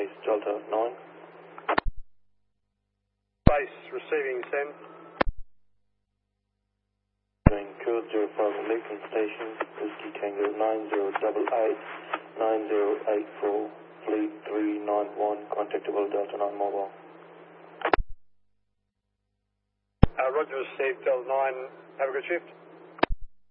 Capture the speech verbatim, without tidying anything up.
base Delta nine. Base receiving send. Doing code zero five Lincoln Station, Whiskey Tango nine zero eight eight nine zero eight four, fleet three nine one, contactable Delta nine mobile. Uh, Roger received Delta nine, have a good shift.